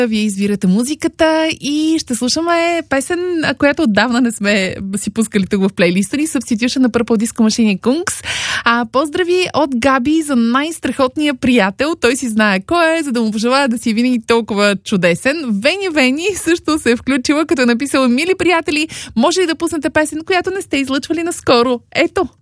Вие избирате музиката и ще слушаме песен, която отдавна не сме си пускали тук в плейлиста ни. Substitution на Purple Disco Machine и Kungs. Поздрави от Габи за най-страхотния приятел. Той си знае кой е, за да му пожелая да си е винаги толкова чудесен. Вени също се е включила, като е написала: мили приятели, може ли да пуснете песен, която не сте излъчвали наскоро? Ето!